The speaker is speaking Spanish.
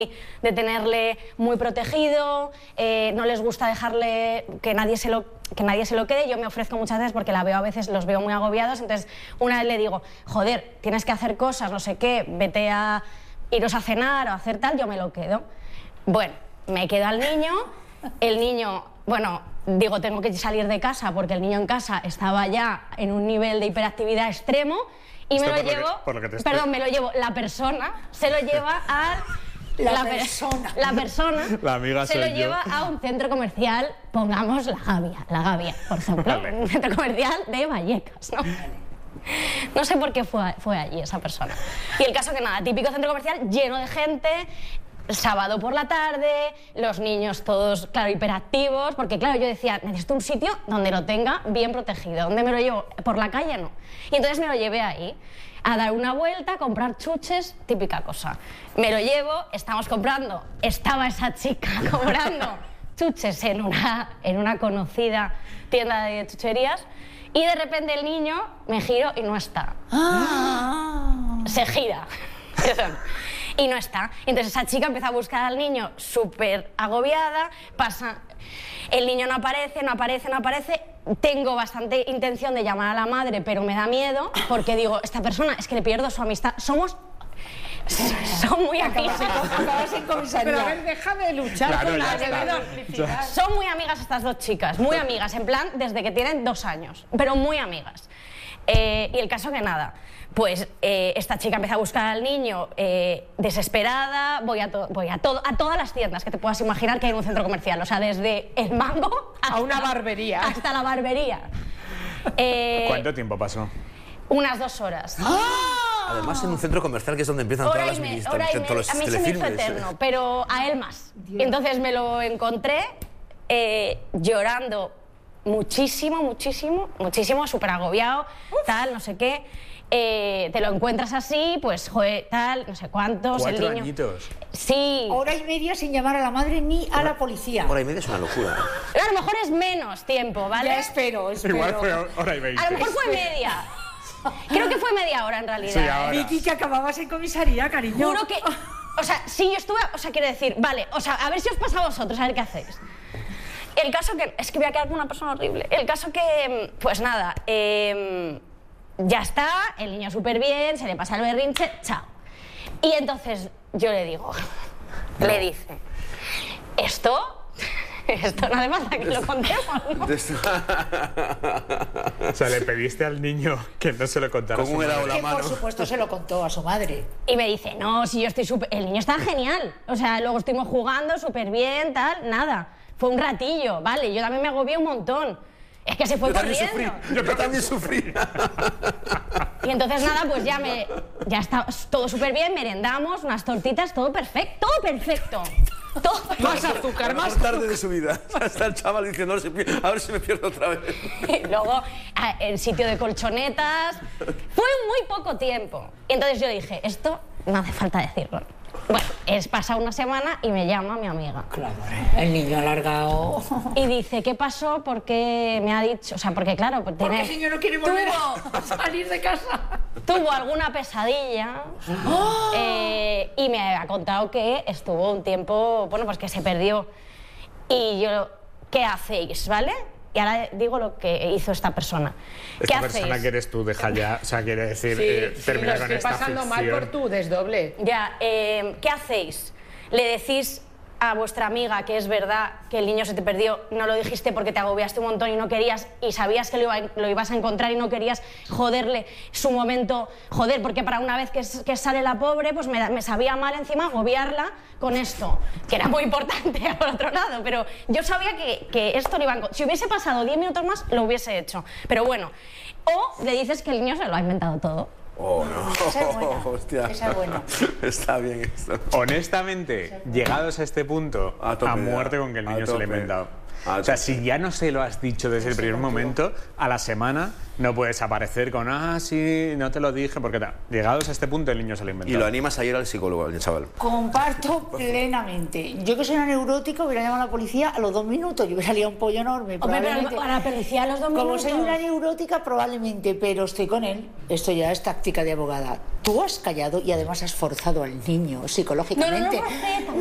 de tenerle muy protegido, no les gusta dejarle que nadie se lo quede. Yo me ofrezco muchas veces porque la veo a veces, los veo muy agobiados, entonces una vez le digo, joder, tienes que hacer cosas, no sé qué, vete a iros a cenar o a hacer tal, yo me lo quedo. Bueno, me quedo al niño, el niño, bueno, digo, tengo que salir de casa porque el niño en casa estaba ya en un nivel de hiperactividad extremo y me lo llevo, perdón, me lo llevo, la persona se lo lleva a... La persona la amiga se lo lleva a un centro comercial, pongamos la Gavia, por ejemplo, un centro comercial de Vallecas, ¿no? No sé por qué fue allí esa persona. Y el caso que nada, típico centro comercial lleno de gente, sábado por la tarde, los niños todos, claro, hiperactivos, porque claro, yo decía, necesito un sitio donde lo tenga bien protegido, donde me lo llevo, por la calle no. Y entonces me lo llevé ahí, a dar una vuelta, a comprar chuches, típica cosa. Me lo llevo, estaba esa chica comprando chuches en una conocida tienda de chucherías y de repente el niño me giro y no está. Se gira. Y no está. Entonces esa chica empieza a buscar al niño súper agobiada, el niño no aparece, tengo bastante intención de llamar a la madre, pero me da miedo, porque digo, esta persona, es que le pierdo su amistad, son muy amigas. Acabas en comisaría. Pero a ver, deja de luchar con la complicidad. Son muy amigas estas dos chicas, muy amigas, en plan, desde que tienen 2 años, pero muy amigas. Y el caso que nada, pues esta chica empieza a buscar al niño desesperada, voy a todas las tiendas que te puedas imaginar que hay en un centro comercial, o sea, desde el Mango a una barbería. Hasta la barbería. ¿Cuánto tiempo pasó? Unas 2 horas. Además, en un centro comercial que es donde empiezan todas las telefilmes. A mí se me hizo eterno, pero a él más. Dios. Entonces me lo encontré llorando muchísimo, súper agobiado, tal, no sé qué. Te lo encuentras así, pues, joder, tal, no sé cuántos. 4 el niño... añitos. Sí. 1 hora y media sin llamar a la madre ni a la policía. 1 hora y media es una locura. A lo mejor es menos tiempo, ¿vale? Ya espero. Igual fue 1 hora y 20. A lo mejor fue media. Creo que fue media hora en realidad. Sí, Vicky, que acababas en comisaría, cariño. Juro que... O sea, sí, yo estuve... O sea, quiero decir, vale, o sea, a ver si os pasa a vosotros, a ver qué hacéis. El caso que... Es que voy a quedar como una persona horrible. El caso que... Pues nada, ya está, el niño súper bien, se le pasa el berrinche, chao. Y entonces yo le digo, le dice, esto no hace falta que lo contemos, ¿no? O sea, le pediste al niño que no se lo contara a su madre. Que por supuesto se lo contó a su madre. Y me dice, no, si yo estoy súper... El niño está genial. O sea, luego estuvimos jugando súper bien, tal, nada. Fue un ratillo, vale, yo también me agobié un montón. Es que se fue corriendo. Yo también sufrí. Y entonces nada, pues ya está todo súper bien, merendamos, unas tortitas, todo perfecto, todo perfecto. Más azúcar, más tarde de su vida. Está el chaval diciendo, a ver si me pierdo otra vez. Y luego, el sitio de colchonetas. Fue muy poco tiempo. Y entonces yo dije, esto no hace falta decirlo. Bueno, pasa una semana y me llama mi amiga. Claro, el niño alargado. Y dice, ¿qué pasó? Porque me ha dicho... O sea, porque claro... Pues porque el niño no quiere volver a salir de casa. Tuvo alguna pesadilla y me ha contado que estuvo un tiempo... Bueno, pues que se perdió. Y yo, ¿qué hacéis? ¿Vale? Y ahora digo lo que hizo esta persona. ¿Qué hacéis? Esta persona que eres tú, deja ya... O sea, quiere decir, termina con esta ficción. Lo estoy pasando mal por tu desdoble. Ya, ¿qué hacéis? ¿Le decís a vuestra amiga que es verdad que el niño se te perdió, no lo dijiste porque te agobiaste un montón y no querías, y sabías que lo ibas a encontrar y no querías joderle su momento, joder, porque para una vez que sale la pobre, pues me sabía mal encima agobiarla con esto, que era muy importante por otro lado, pero yo sabía que esto lo iba a encontrar. Si hubiese pasado 10 minutos más, lo hubiese hecho, pero bueno. O le dices que el niño se lo ha inventado todo. Oh, no. Esa es buena. Hostia. Esa es buena. Está bien esto. Honestamente, llegados a este punto, a muerte con que el niño se lo ha inventado. O sea, si ya no se lo has dicho desde el primer momento, a la semana no puedes aparecer con, sí, no te lo dije, porque llegados a este punto el niño se lo ha inventado. Y lo animas a ir al psicólogo, al chaval. Comparto plenamente. Yo que soy una neurótica hubiera llamado a la policía a los 2 minutos. Yo hubiera liado un pollo enorme. Hombre, pero a la policía a los 2 minutos. Como soy una neurótica, probablemente, pero estoy con él. Esto ya es táctica de abogada. Tú has callado y además has forzado al niño psicológicamente. No,